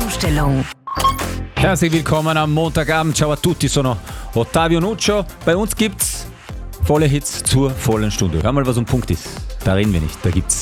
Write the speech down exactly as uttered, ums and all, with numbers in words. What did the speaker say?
Zustellung. Herzlich willkommen am Montagabend. Ciao a tutti, sono Ottavio Nuccio. Bei uns gibt's volle Hits zur vollen Stunde. Hör mal, was um Punkt ist. Da reden wir nicht, da gibt's